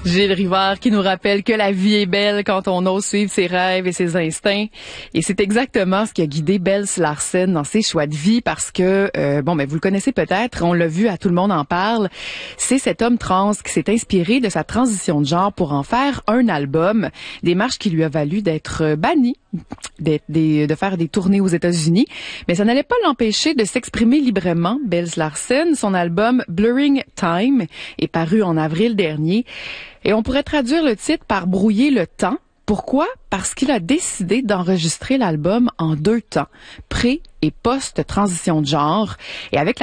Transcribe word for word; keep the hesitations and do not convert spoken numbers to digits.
Gilles Rivard qui nous rappelle que la vie est belle quand on ose suivre ses rêves et ses instincts. Et c'est exactement ce qui a guidé Belle Larsen dans ses choix de vie parce que, euh, bon, ben vous le connaissez peut-être, on l'a vu, à Tout le monde en parle. C'est cet homme trans qui s'est inspiré de sa transition de genre pour en faire un album. Démarche qui lui a valu d'être banni, d'être, des, de faire des tournées aux États-Unis. Mais ça n'allait pas l'empêcher de s'exprimer librement. Belle Larsen, son album Blurring Time est paru en avril dernier. Et on pourrait traduire le titre par brouiller le temps. Pourquoi? Parce qu'il a décidé d'enregistrer l'album en deux temps, pré- et post-transition de genre. Et avec la